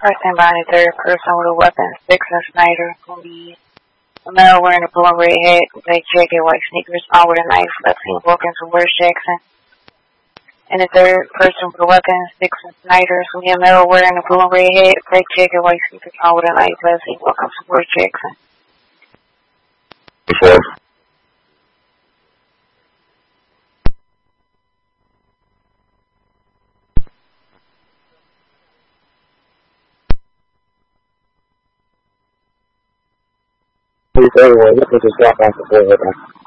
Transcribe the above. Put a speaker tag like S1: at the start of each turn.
S1: Person by the third person with a weapon, Dixon Snyder, can be a male wearing a blue and red hat, black jacket, white sneakers, armed with a knife, left hand walking towards Jackson. And the third person with a weapon, Dixon Snyder, can be a male wearing a blue and red hat, black jacket, white sneakers, armed with a knife, left hand walking towards Jackson.
S2: Please, everyone, look at this drop off the board.